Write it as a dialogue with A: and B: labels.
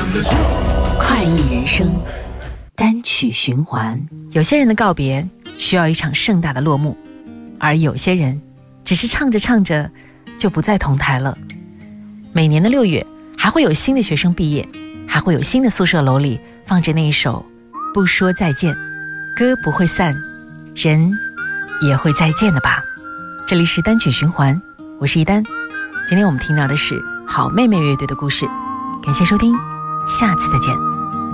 A: 快意人生，单曲循环。
B: 有些人的告别需要一场盛大的落幕，而有些人只是唱着唱着就不再同台了。每年的6月还会有新的学生毕业，还会有新的宿舍楼里放着那一首不说再见。歌不会散，人也会再见的吧。这里是单曲循环，我是一丹。今天我们听到的是好妹妹乐队的故事，感谢收听，下次再见。